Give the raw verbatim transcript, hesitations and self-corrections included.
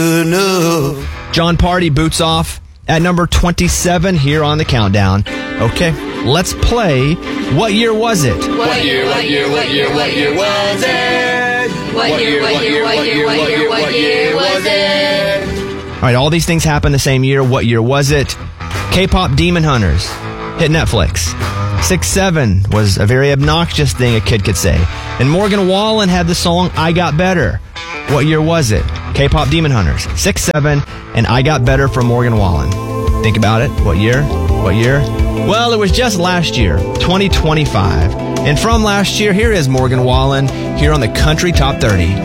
John Party boots off at number twenty-seven here on the countdown. Okay, let's play What Year Was It? What year, what year, what year, what year was it? What year, what year, what year, what year, what year was it? All right, all these things happened the same year. What year was it? K-pop Demon Hunters hit Netflix. six seven was a very obnoxious thing a kid could say. And Morgan Wallen had the song I Got Better. What year was it? K-pop Demon Hunters. six seven and I Got Better from Morgan Wallen. Think about it. What year? What year? Well, it was just last year, twenty twenty-five. And from last year, here is Morgan Wallen here on the Country Top thirty.